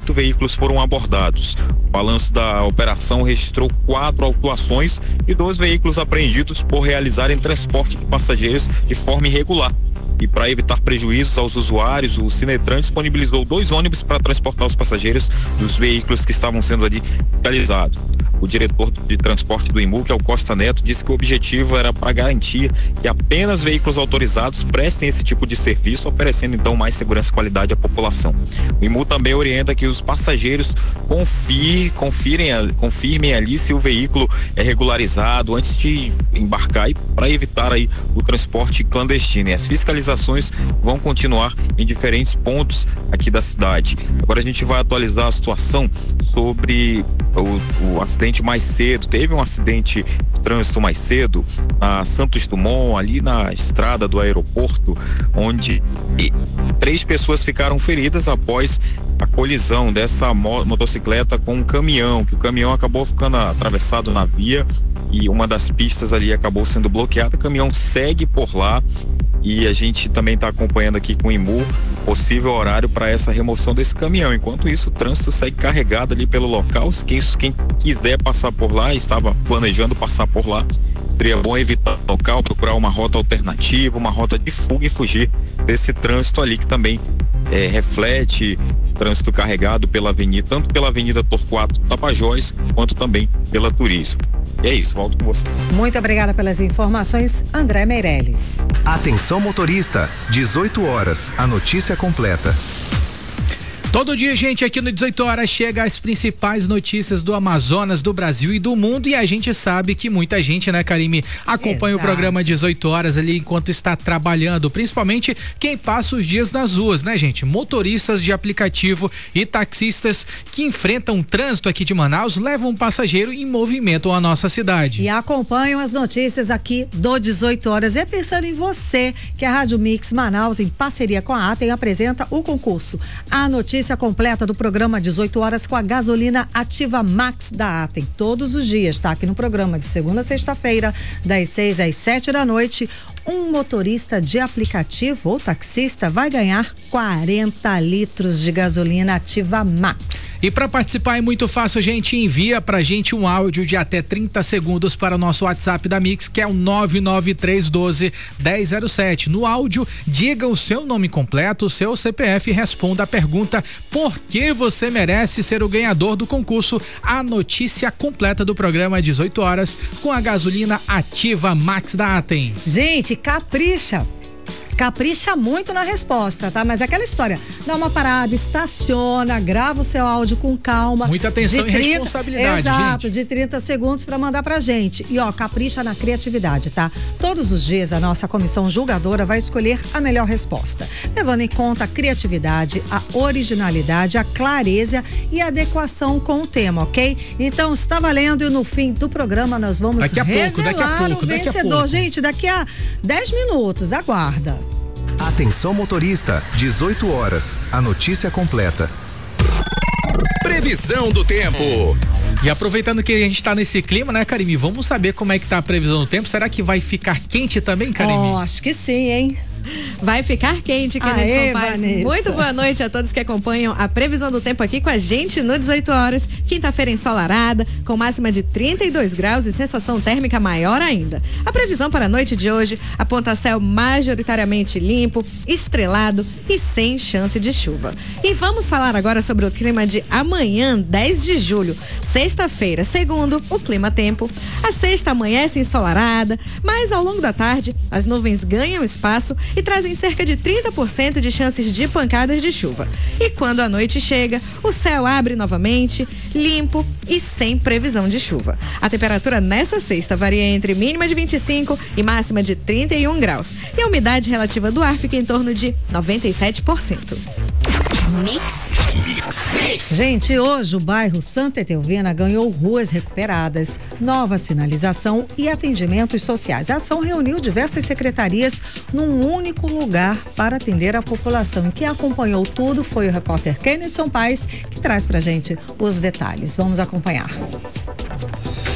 8 veículos foram abordados. O balanço da operação registrou 4 autuações e 2 veículos apreendidos por realizarem transporte de passageiros de forma irregular. E para evitar prejuízos aos usuários, o Sinetran disponibilizou 2 ônibus para transportar os passageiros dos veículos que estavam sendo ali fiscalizados. O diretor de transporte do IMU, que é o Costa Neto, disse que o objetivo era para garantir que apenas veículos autorizados prestem esse tipo de serviço, oferecendo então mais segurança e qualidade à população. O IMU também orienta que os passageiros confirmem ali se o veículo é regularizado antes de embarcar, e para evitar aí o transporte clandestino. E as fiscalizações vão continuar em diferentes pontos aqui da cidade. Agora a gente vai atualizar a situação sobre o acidente mais cedo. Teve um acidente de trânsito mais cedo na Santos Dumont, ali na estrada do aeroporto, onde 3 pessoas ficaram feridas após a colisão dessa motocicleta com um caminhão, que o caminhão acabou ficando atravessado na via e uma das pistas ali acabou sendo bloqueada. O caminhão segue por lá e a gente também está acompanhando aqui com o IMU possível horário para essa remoção desse caminhão. Enquanto isso, o trânsito segue carregado ali pelo local. Quem quiser passar por lá, estava planejando passar por lá, seria bom evitar o local, procurar uma rota alternativa, uma rota de fuga e fugir desse trânsito ali que também reflete trânsito carregado pela avenida, tanto pela Avenida Torquato Tapajós, quanto também pela Turismo. E é isso, volto com vocês. Muito obrigada pelas informações, André Meirelles. Atenção motorista, 18 horas, a notícia completa. Todo dia, gente, aqui no 18 horas chega as principais notícias do Amazonas, do Brasil e do mundo, e a gente sabe que muita gente, né, Karime, acompanha o programa 18 horas ali enquanto está trabalhando, principalmente quem passa os dias nas ruas, né, gente? Motoristas de aplicativo e taxistas que enfrentam o trânsito aqui de Manaus, levam um passageiro e movimentam a nossa cidade. E acompanham as notícias aqui do 18 horas. E pensando em você, que a Rádio Mix Manaus, em parceria com a Atem, apresenta o concurso A Notícia completa do programa 18 horas com a gasolina Ativa Max da Atem. Todos os dias, tá? Aqui no programa de segunda a sexta-feira, das 6 às 7 da noite. Um motorista de aplicativo ou taxista vai ganhar 40 litros de gasolina Ativa Max. E para participar é muito fácil, gente. Envia pra gente um áudio de até 30 segundos para o nosso WhatsApp da Mix, que é o 99312-1007. No áudio, diga o seu nome completo, o seu CPF e responda a pergunta: por que você merece ser o ganhador do concurso A Notícia Completa do programa 18 horas com a gasolina Ativa Max da Atem. Gente, capricha muito na resposta, tá? Mas é aquela história, dá uma parada, estaciona, grava o seu áudio com calma. Muita atenção e responsabilidade, exato, gente. de 30 segundos para mandar pra gente. E ó, capricha na criatividade, tá? Todos os dias a nossa comissão julgadora vai escolher a melhor resposta, levando em conta a criatividade, a originalidade, a clareza e a adequação com o tema, ok? Então está valendo e no fim do programa nós vamos revelar o vencedor. Gente, daqui a 10 minutos, aguarda. Atenção motorista, 18 horas, a notícia completa. Previsão do tempo. E aproveitando que a gente tá nesse clima, né, Karime, vamos saber como é que tá a previsão do tempo. Será que vai ficar quente também, Karime? Acho que sim, hein? Vai ficar quente, Kenedson Paz. Muito boa noite a todos que acompanham a previsão do tempo aqui com a gente no 18 horas. Quinta-feira ensolarada, com máxima de 32 graus e sensação térmica maior ainda. A previsão para a noite de hoje aponta céu majoritariamente limpo, estrelado e sem chance de chuva. E vamos falar agora sobre o clima de amanhã, 10 de julho, sexta-feira. Segundo o Clima Tempo, a sexta amanhece ensolarada, mas ao longo da tarde as nuvens ganham espaço e trazem cerca de 30% de chances de pancadas de chuva. E quando a noite chega, o céu abre novamente, limpo e sem previsão de chuva. A temperatura nessa sexta varia entre mínima de 25 e máxima de 31 graus. E a umidade relativa do ar fica em torno de 97%. Gente, hoje o bairro Santa Etelvina ganhou ruas recuperadas, nova sinalização e atendimentos sociais. A ação reuniu diversas secretarias num único lugar para atender a população. E quem acompanhou tudo foi o repórter Kenedson Paz, que traz pra gente os detalhes. Vamos acompanhar.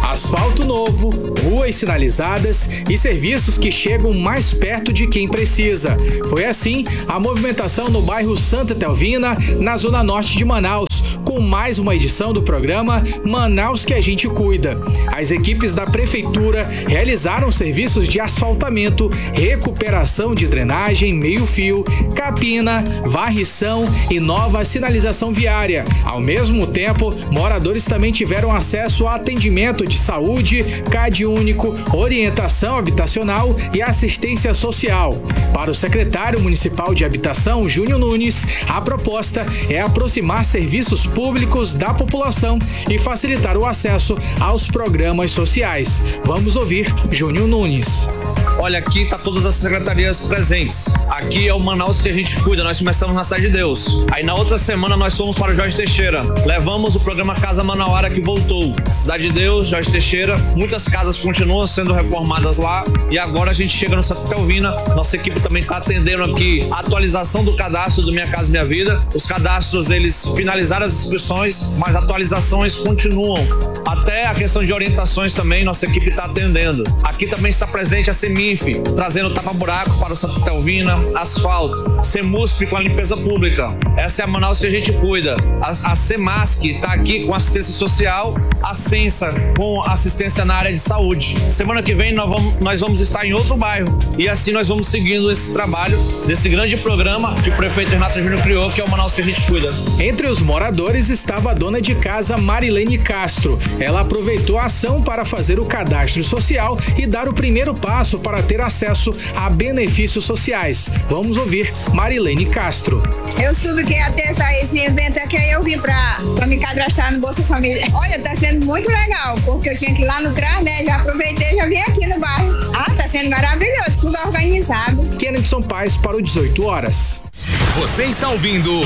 asfalto novo, ruas sinalizadas e serviços que chegam mais perto de quem precisa. Foi assim a movimentação no bairro Santa Etelvina, na zona norte de Manaus, com mais uma edição do programa Manaus que a gente cuida. As equipes da prefeitura realizaram serviços de asfaltamento, recuperação de drenagem, meio-fio, capina, varrição e nova sinalização viária. Ao mesmo tempo, moradores também tiveram acesso a atendimento de saúde, CAD único, orientação habitacional e assistência social. Para o secretário municipal de habitação, Júnior Nunes, a proposta é aproximar serviços públicos da população e facilitar o acesso aos programas sociais. Vamos ouvir Júnior Nunes. Olha, aqui tá todas as secretarias presentes. Aqui é o Manaus que a gente cuida. Nós começamos na Cidade de Deus. Aí na outra semana nós fomos para o Jorge Teixeira. Levamos o programa Casa Manauara que voltou. Cidade de Deus, Jorge Teixeira. Muitas casas continuam sendo reformadas lá. E agora a gente chega no Santa Etelvina. Nossa equipe também está atendendo aqui a atualização do cadastro do Minha Casa Minha Vida. Os cadastros, eles finalizaram as inscrições, mas atualizações continuam. Até a questão de orientações também, nossa equipe está atendendo. Aqui também está presente a Seminf, trazendo tapa-buraco para o Santa Etelvina, asfalto, Semusp com a limpeza pública. Essa é a Manaus que a gente cuida. A Semasc está aqui com assistência social, a Sensa com assistência na área de saúde. Semana que vem nós vamos estar em outro bairro e assim nós vamos seguindo esse trabalho desse grande programa que o prefeito Renato Júnior criou, que é o Manaus que a gente cuida. Entre os moradores estava a dona de casa Marilene Castro. Ela aproveitou a ação para fazer o cadastro social e dar o primeiro passo para ter acesso a benefícios sociais. Vamos ouvir Marilene Castro. Eu soube que ia ter esse evento aqui, aí eu vim pra me cadastrar no Bolsa Família. Olha, tá sendo muito legal, porque eu tinha que ir lá no CRAS, né? Já aproveitei, já vim aqui no bairro. Ah, tá sendo maravilhoso, tudo organizado. Kennedy Paz para o 18 horas. Você está ouvindo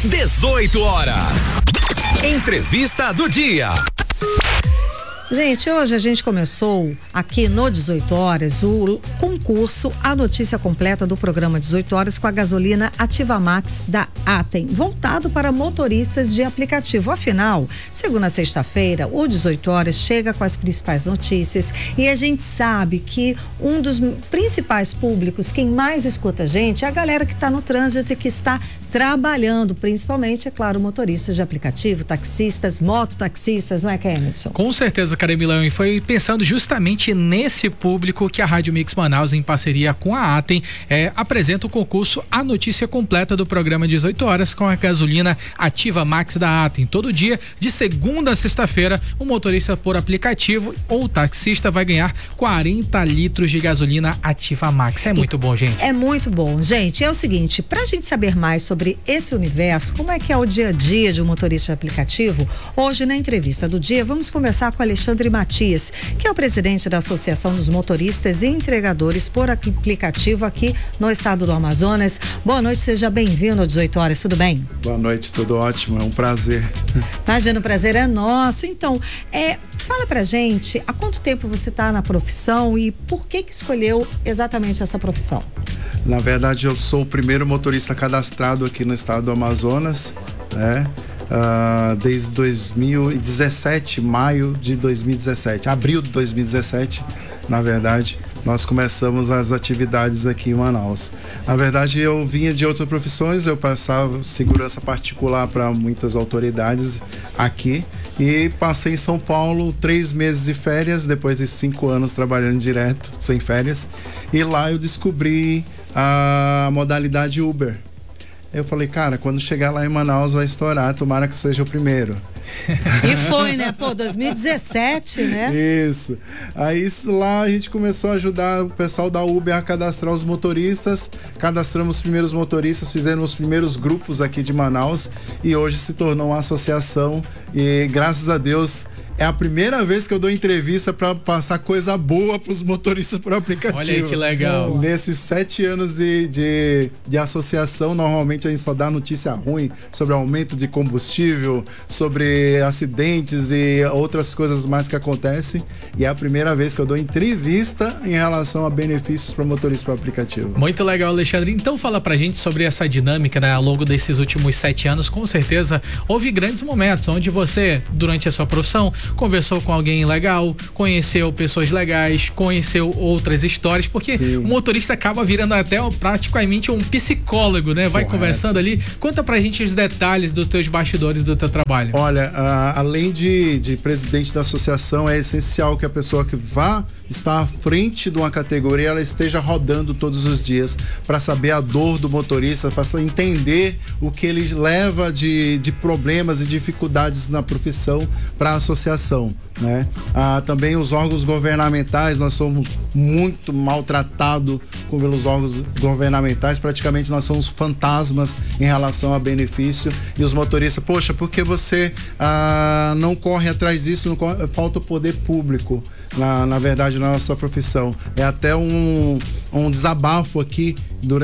18 horas. Entrevista do dia. Gente, hoje a gente começou aqui no 18 horas o concurso A Notícia Completa do programa 18 horas com a gasolina Ativa Max da Atem, voltado para motoristas de aplicativo. Afinal, segunda a sexta-feira, o 18 horas chega com as principais notícias e a gente sabe que um dos principais públicos, quem mais escuta a gente, é a galera que está no trânsito e que está trabalhando, principalmente, é claro, motoristas de aplicativo, taxistas, mototaxistas, não é, Kennedy? Com certeza, Caremilão, e foi pensando justamente nesse público que a Rádio Mix Manaus, em parceria com a Atem, apresenta o concurso A Notícia Completa do programa 18 horas com a gasolina Ativa Max da Atem. Todo dia, de segunda a sexta-feira, o motorista por aplicativo ou taxista vai ganhar 40 litros de gasolina Ativa Max. É muito bom, gente. É muito bom, gente. É o seguinte, pra gente saber mais sobre esse universo, como é que é o dia a dia de um motorista de aplicativo, hoje na entrevista do dia, vamos conversar com Alexandre Matias, que é o presidente da Associação dos Motoristas e Entregadores por Aplicativo aqui no estado do Amazonas. Boa noite, seja bem-vindo ao 18 horas, tudo bem? Boa noite, tudo ótimo, é um prazer. Imagina, o prazer é nosso. Então, fala pra gente, há quanto tempo você está na profissão e por que escolheu exatamente essa profissão? Na verdade, eu sou o primeiro motorista cadastrado aqui no estado do Amazonas, né? Desde 2017, maio de 2017, abril de 2017, na verdade, nós começamos as atividades aqui em Manaus. Na verdade, eu vinha de outras profissões, eu passava segurança particular para muitas autoridades aqui e passei em São Paulo 3 meses de férias, depois de 5 anos trabalhando direto, sem férias, e lá eu descobri a modalidade Uber. Eu falei, cara, quando chegar lá em Manaus vai estourar, tomara que seja o primeiro. E foi, né? 2017, né? Isso. Aí lá a gente começou a ajudar o pessoal da Uber a cadastrar os motoristas, cadastramos os primeiros motoristas, fizemos os primeiros grupos aqui de Manaus e hoje se tornou uma associação e graças a Deus é a primeira vez que eu dou entrevista para passar coisa boa para os motoristas por aplicativo. Olha aí que legal. Nesses 7 anos de associação, normalmente a gente só dá notícia ruim sobre aumento de combustível, sobre acidentes e outras coisas mais que acontecem. E é a primeira vez que eu dou entrevista em relação a benefícios para motoristas por aplicativo. Muito legal, Alexandre. Então fala pra gente sobre essa dinâmica, né? Ao longo desses últimos 7 anos, com certeza houve grandes momentos onde você, durante a sua profissão, conversou com alguém legal, conheceu pessoas legais, conheceu outras histórias, porque o motorista acaba virando até praticamente um psicólogo, né? Vai conversando ali. Conta pra gente os detalhes dos teus bastidores do teu trabalho. Olha, além de presidente da associação, é essencial que a pessoa que vá estar à frente de uma categoria, ela esteja rodando todos os dias para saber a dor do motorista, para entender o que ele leva de problemas e dificuldades na profissão para a associação, né? Também os órgãos governamentais, nós somos muito maltratados pelos órgãos governamentais, praticamente nós somos fantasmas em relação a benefício, e os motoristas, poxa, por que você não corre atrás disso? Falta o poder público, na verdade, na nossa profissão. É até um desabafo aqui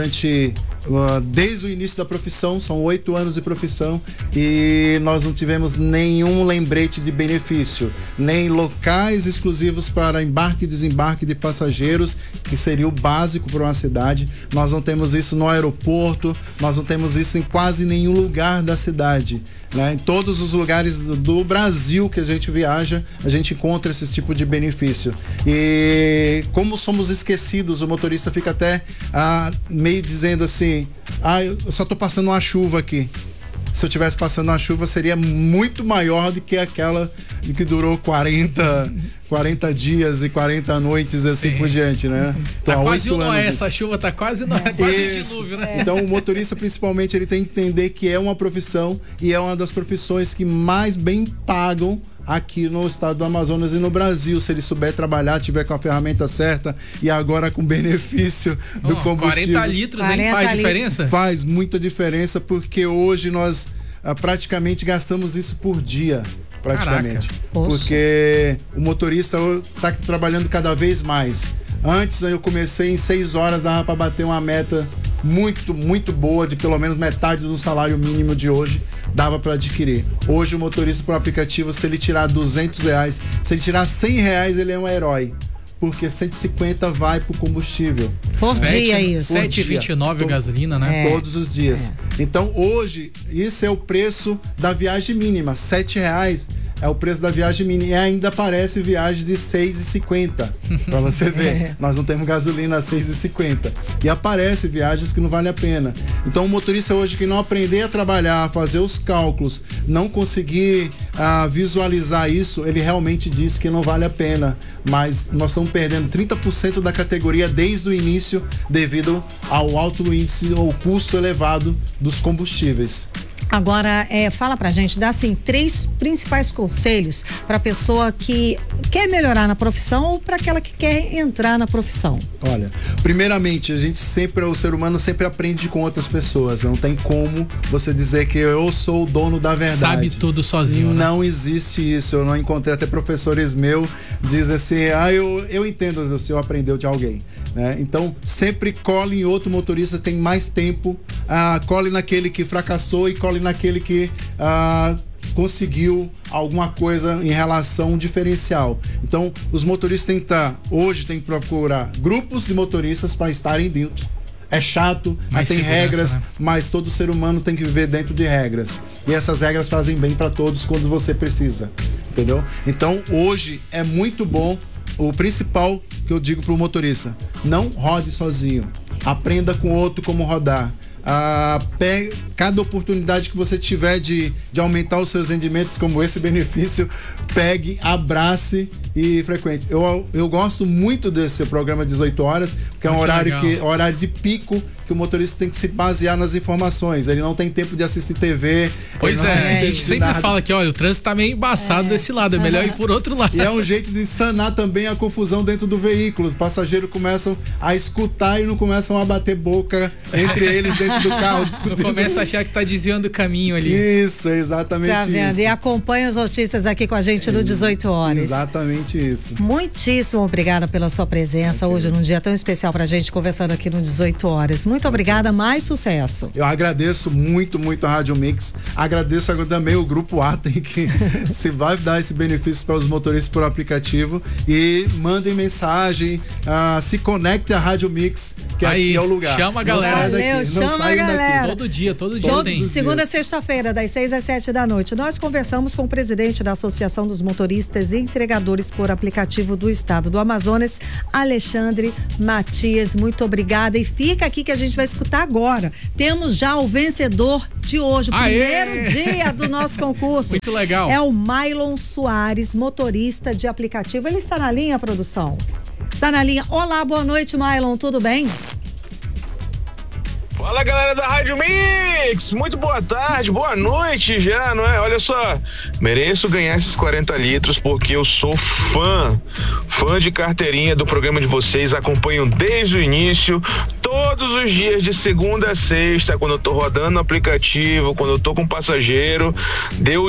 desde o início da profissão, são 8 anos de profissão, e nós não tivemos nenhum lembrete de benefício, nem locais exclusivos para embarque e desembarque de passageiros, que seria o básico para uma cidade. Nós não temos isso no aeroporto, nós não temos isso em quase nenhum lugar da cidade, né? Em todos os lugares do Brasil que a gente viaja, a gente encontra esse tipo de benefício. E como somos esquecidos, o motorista fica até meio dizendo assim: eu só tô passando uma chuva aqui. Se eu tivesse passando uma chuva, seria muito maior do que aquela que durou 40 dias e 40 noites, assim por diante, né? Então, tá quase essa chuva tá quase dilúvio, né? Então o motorista, principalmente, ele tem que entender que é uma profissão, e é uma das profissões que mais bem pagam aqui no estado do Amazonas e no Brasil, se ele souber trabalhar, tiver com a ferramenta certa, e agora com benefício do combustível. 40 litros, hein? Faz diferença? Faz muita diferença, porque hoje nós praticamente gastamos isso por dia. Praticamente. Porque o motorista está trabalhando cada vez mais. Antes eu comecei em 6 horas, dava para bater uma meta muito, muito boa, de pelo menos metade do salário mínimo de hoje, dava para adquirir. Hoje o motorista por aplicativo, se ele tirar R$200, se ele tirar R$100, ele é um herói. Porque 150 vai pro combustível. Por dia isso. 7,29 a gasolina, né? Todos os dias. Então hoje, isso é o preço da viagem mínima. R$7 é o preço da viagem mínima. E ainda aparece viagem de R$6,50. Pra você ver. Nós não temos gasolina a R$6,50. E aparece viagens que não vale a pena. Então o motorista hoje que não aprender a trabalhar, a fazer os cálculos, não conseguir visualizar isso, ele realmente diz que não vale a pena. Mas nós estamos perdendo 30% da categoria desde o início, devido ao alto índice ou custo elevado dos combustíveis. Agora, fala pra gente, dá assim 3 principais conselhos pra pessoa que quer melhorar na profissão ou pra aquela que quer entrar na profissão. Olha, primeiramente, o ser humano sempre aprende com outras pessoas. Não tem como você dizer que eu sou o dono da verdade. Sabe tudo sozinho, né? Não existe isso. Eu não encontrei, até professores meus dizem assim: eu entendo se o senhor aprendeu de alguém, né? Então, sempre cole em outro motorista, tem mais tempo, cole naquele que fracassou e cole naquele que conseguiu alguma coisa em relação a um diferencial. Então, os motoristas hoje tem que procurar grupos de motoristas para estarem dentro. É chato, mas tem regras, né? Mas todo ser humano tem que viver dentro de regras. E essas regras fazem bem para todos quando você precisa, entendeu? Então, hoje é muito bom. O principal que eu digo pro motorista: não rode sozinho. Aprenda com outro como rodar. Cada oportunidade que você tiver de aumentar os seus rendimentos, como esse benefício, pegue, abrace e frequente. Eu gosto muito desse programa 18 horas, porque é um horário de pico, que o motorista tem que se basear nas informações. Ele não tem tempo de assistir TV. Pois a gente sempre fala que, olha, o trânsito tá meio embaçado desse lado, é melhor ir por outro lado. E é um jeito de sanar também a confusão dentro do veículo. Os passageiros começam a escutar e não começam a bater boca entre eles dentro do carro, discutindo. Não começa a achar que tá desviando o caminho ali. Isso, é exatamente isso. E acompanha as notícias aqui com a gente no 18 horas. Exatamente isso. Muitíssimo obrigada pela sua presença hoje num dia tão especial pra gente, conversando aqui no 18 horas. Muito obrigada, mais sucesso. Eu agradeço muito, muito a Rádio Mix. Agradeço agora também o Grupo Atem, que se vai dar esse benefício para os motoristas por aplicativo, e mandem mensagem, se conecte à Rádio Mix, que aí, aqui é o lugar. Chama a galera. Chama saindo galera. daqui. Todo dia tem. Segunda a sexta-feira, das 6 às 7 da noite. Nós conversamos com o presidente da Associação dos Motoristas e Entregadores por Aplicativo do Estado do Amazonas, Alexandre Matias. Muito obrigada. E fica aqui que a gente vai escutar agora. Temos já o vencedor de hoje, o primeiro dia do nosso concurso. Muito legal. É o Mailon Soares, motorista de aplicativo. Ele está na linha, produção? Está na linha. Olá, boa noite, Mailon. Tudo bem? Fala, galera da Rádio Mix, muito boa tarde, boa noite já, não é? Olha só, mereço ganhar esses 40 litros porque eu sou fã de carteirinha do programa de vocês, acompanho desde o início, todos os dias de segunda a sexta, quando eu tô rodando no aplicativo, quando eu tô com passageiro, deu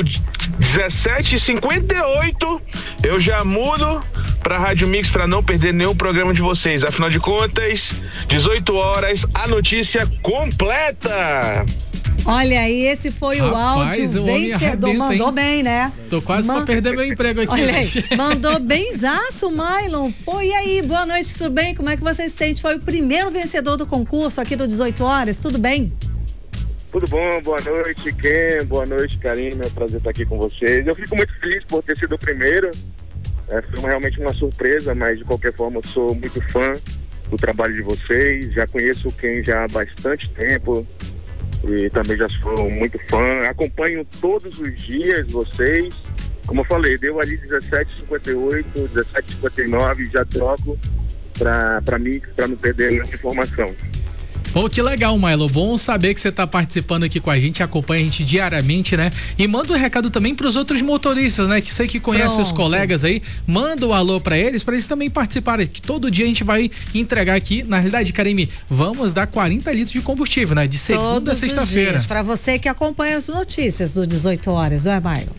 17h58, eu já mudo pra Rádio Mix pra não perder nenhum programa de vocês, afinal de contas, 18 horas, a notícia completa. Olha aí, esse foi o áudio vencedor. Mandou bem, né? Tô quase pra perder meu emprego aqui. Olha aí, mandou benzaço, Mailon. Pô, e aí, boa noite, tudo bem? Como é que você se sente? Foi o primeiro vencedor do concurso aqui do 18 horas, tudo bem? Tudo bom, boa noite, Ken, boa noite, Karina, é um prazer estar aqui com vocês. Eu fico muito feliz por ter sido o primeiro, foi realmente uma surpresa, mas de qualquer forma eu sou muito fã do trabalho de vocês, já conheço o Ken já há bastante tempo e também já sou muito fã, acompanho todos os dias vocês, como eu falei, deu ali 17h58, 17h59, já troco para mim, para não perder nenhuma informação. Pô, que legal, Mailon. Bom saber que você tá participando aqui com a gente, acompanha a gente diariamente, né? E manda um recado também pros outros motoristas, né? Que sei que conhece seus colegas aí, manda um alô pra eles também participarem, que todo dia a gente vai entregar aqui, na realidade, Karime, vamos dar 40 litros de combustível, né? De segunda a sexta-feira. Pra você que acompanha as notícias do 18 horas, não é, Mailon?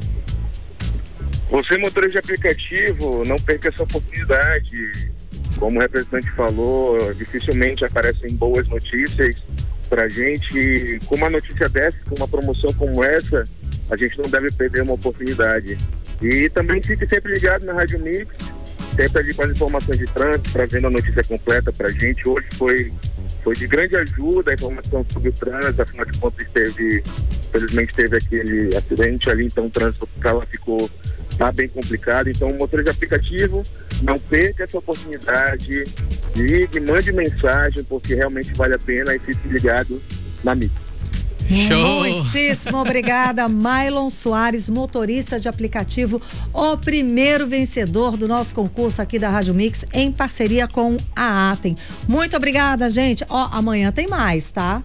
Você, motorista de aplicativo, não perca essa oportunidade. Como o representante falou, dificilmente aparecem boas notícias pra gente. Com uma notícia dessa, com uma promoção como essa, a gente não deve perder uma oportunidade. E também fique sempre ligado na Rádio Mix, sempre ali com as informações de trânsito, trazendo a notícia completa pra gente. Hoje foi de grande ajuda a informação sobre o trânsito, afinal de contas infelizmente teve aquele acidente ali, então o trânsito tá bem complicado. Então o motorista de aplicativo, não perca essa oportunidade, ligue, mande mensagem, porque realmente vale a pena, e fique ligado na Mix. Show. Muitíssimo obrigada, Mailon Soares, motorista de aplicativo, o primeiro vencedor do nosso concurso aqui da Rádio Mix, em parceria com a Atem. Muito obrigada, gente. Amanhã tem mais, tá?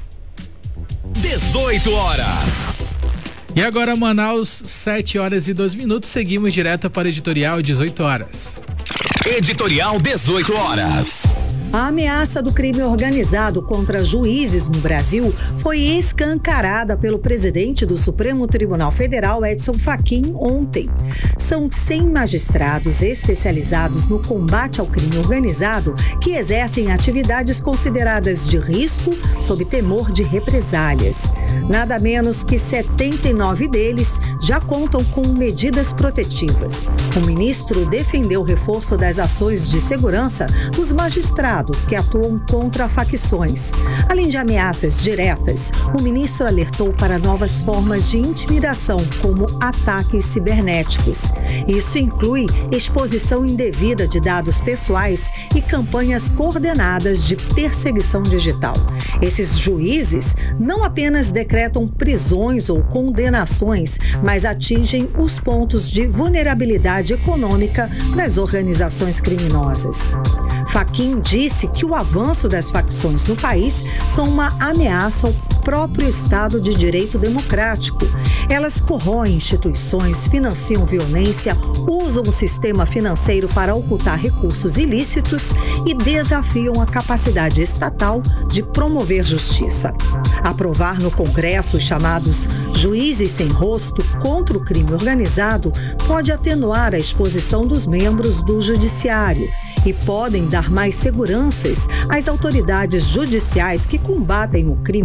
18 horas. E agora, Manaus, 7h02, seguimos direto para o editorial 18 horas. Editorial 18 horas. A ameaça do crime organizado contra juízes no Brasil foi escancarada pelo presidente do Supremo Tribunal Federal, Edson Fachin, ontem. São 100 magistrados especializados no combate ao crime organizado que exercem atividades consideradas de risco sob temor de represálias. Nada menos que 79 deles já contam com medidas protetivas. O ministro defendeu o reforço das ações de segurança dos magistrados que atuam contra facções. Além de ameaças diretas, o ministro alertou para novas formas de intimidação, como ataques cibernéticos. Isso inclui exposição indevida de dados pessoais e campanhas coordenadas de perseguição digital. Esses juízes não apenas decretam prisões ou condenações, mas atingem os pontos de vulnerabilidade econômica das organizações criminosas. Fachin disse que o avanço das facções no país são uma ameaça ao próprio Estado de Direito democrático. Elas corroem instituições, financiam violência, usam o sistema financeiro para ocultar recursos ilícitos e desafiam a capacidade estatal de promover justiça. Aprovar no Congresso os chamados juízes sem rosto contra o crime organizado pode atenuar a exposição dos membros do judiciário e podem dar mais seguranças às autoridades judiciais que combatem o crime organizado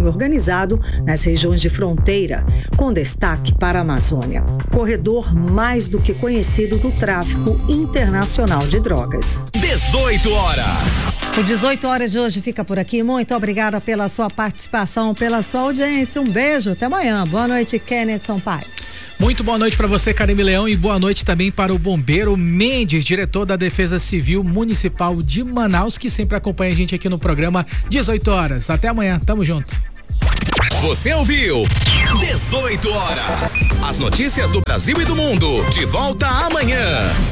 localizado nas regiões de fronteira, com destaque para a Amazônia, corredor mais do que conhecido do tráfico internacional de drogas. 18 horas. O 18 horas de hoje fica por aqui. Muito obrigada pela sua participação, pela sua audiência. Um beijo, até amanhã. Boa noite, Kennethson Paz. Muito boa noite para você, Karime Leão, e boa noite também para o bombeiro Mendes, diretor da Defesa Civil Municipal de Manaus, que sempre acompanha a gente aqui no programa 18 horas. Até amanhã, tamo junto. Você ouviu 18 horas. As notícias do Brasil e do mundo. De volta amanhã.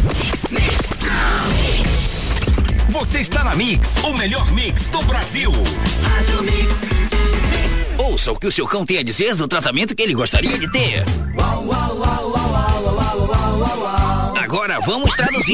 Você está na Mix, o melhor mix do Brasil. Rádio Mix. Ouça o que o seu cão tem a dizer do tratamento que ele gostaria de ter. Agora vamos traduzir.